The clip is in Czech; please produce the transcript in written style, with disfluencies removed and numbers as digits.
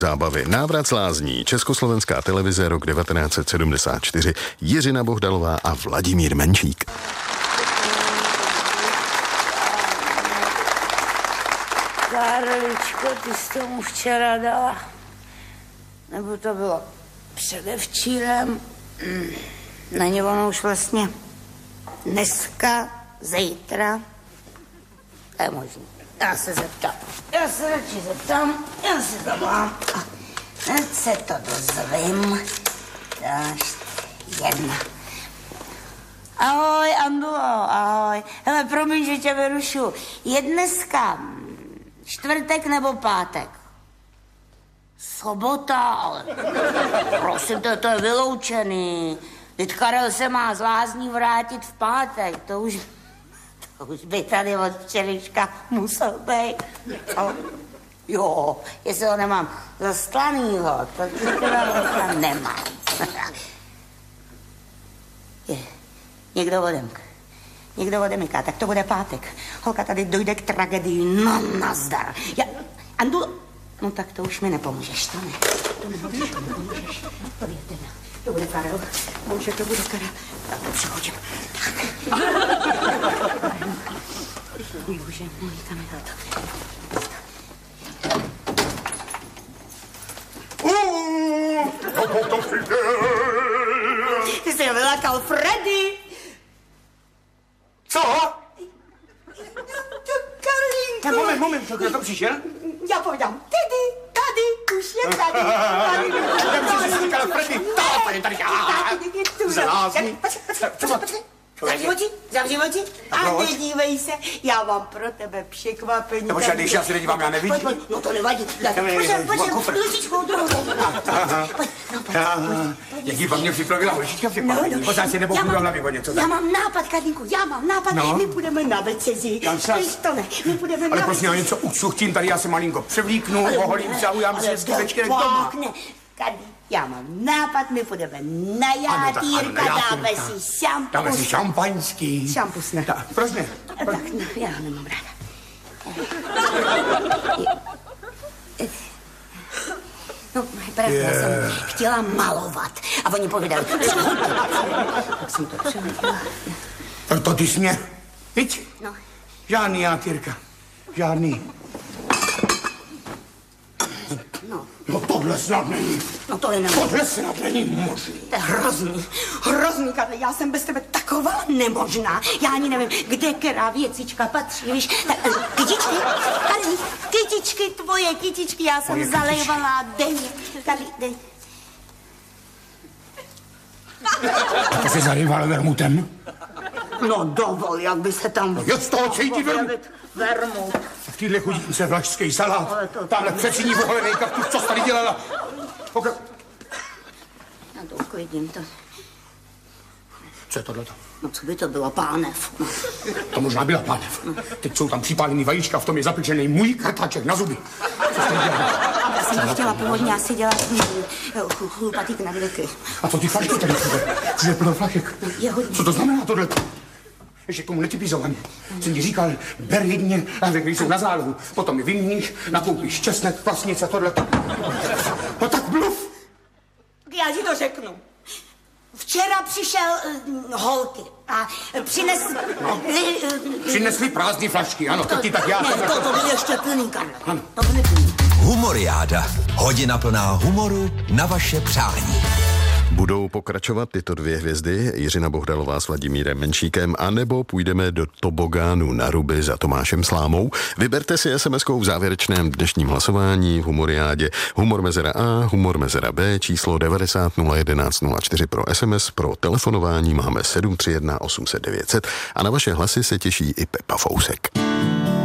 Zábavy. Návrat z lázní. Československá televize, rok 1974. Jiřina Bohdalová a Vladimír Menšík. Karličko, ty jsi tomu včera dala? Nebo to bylo předevčírem? Není ono už vlastně dneska, zítra? To je možný. Já se zeptám. Já se radši zeptám. Já si to mám. A hned se to dozvím. Dáš jedna. Ahoj, Andulo, ahoj. Hele, promiň, že tě vyrušu. Je dneska čtvrtek nebo pátek? Sobota, ale prosím tě, to je vyloučený. Teď Karel se má z lázní vrátit v pátek. To už by tady od včerejška musel být. Jo, jestli ho nemám zaslanýho, to teda nemám. Někdo odemyká, tak to bude pátek. Holka, tady dojde k tragedii, no nazdar. Andu, no tak to už mi nepomůžeš, to ne. To nemůžeš. To bude Karel. Bože, to bude Karel. Tak to přichodím. Tak. Bože, můj kamera to. Ty jsi ho vylakal, Freddy. Co? Karlínku. Moment, kdo to přišel? Já povídám, tady, už je tady. Já jsem si říkal, Freddy, tady. Zalázní. Zavři oči a nedívej se, já mám pro tebe překvapení. No počkej, když já se nedívám, já nevidím. Pojď, no to nevadí. Pojď, lučičkou druhou. Pojď. Jaký vám mě připravila lučička překvapení? Pořád si nebo budu hlavě o něco. Já mám nápad, Karlínku, my půjdeme na večeři. Víš to ne, my půjdeme na večeři. Ale prosím, já něco ucuchtím, tady já se malinko převlíknu, oholím se a udělám si hezký večerek doma. Já mám nápad, my půjdeme na játýrka, dáme si šampaňský. Šampus ne. Proč ne? Tak, no, já ho nemám ráda. No, pravda, jsem chtěla malovat. A oni povídali, tak jsem to přehodila. To ty jsi mě, viď? No. Žádný játýrka, žádný. No tohle snad není. No to je nemožný. Tohle snad není možný. To je hrozný, Karle, já jsem bez tebe taková nemožná. Já ani nevím, kde která věcička patří, víš. Kytičky, Karli, kytičky, tvoje kytičky, já jsem zalejvala denně. Karli, dej. To jsi zarýval vermutem? No dovol, jak by se tam... No z toho cítit vermut. V téhle chudince vlašský salát. Tamhle přeciní voholený kaktus, co jsi tady dělala? Já to uklidním, to... Co je tohleto? No co by to bylo, pánev? No. To možná byla pánev. Teď jsou tam připálený vajíčka, v tom je zapečený můj krtáček na zuby. Co jsi tady dělala? Já jsem chtěla původně asi dělat chlupatý knedlíky. A co ty flašky tady? Což je plno flašek. Co to znamená tohleto? Ještě k tomu netypizovaně. Jsem ti říkal, ber jedně, když jsou na zálohu. Potom je vyměníš, nakoupíš česnek, kvasnice, tohleto. No tak bluf. Já ti to řeknu. Včera přišel holky a přinesli... Přinesli prázdný flašky, ano, to ti tak já... Ne, to byl ještě plný, Karle. Ano. To byly plný. Humoriáda. Hodina plná humoru na vaše přání. Budou pokračovat tyto dvě hvězdy, Jiřina Bohdalová s Vladimírem Menšíkem, anebo půjdeme do tobogánu na ruby za Tomášem Slámou. Vyberte si SMS-kou v závěrečném dnešním hlasování v Humoriádě Humor mezera A, Humor mezera B, číslo 90 011 04 pro SMS, pro telefonování máme 731 800 900 a na vaše hlasy se těší i Pepa Fousek.